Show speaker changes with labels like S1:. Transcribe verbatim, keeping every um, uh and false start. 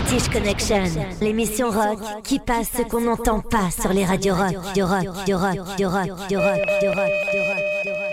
S1: British Connection, l'émission rock qui passe ce qu'on n'entend pas sur les radios rock, du rock, du rock, du rock, du rock, du rock, du rock, du rock.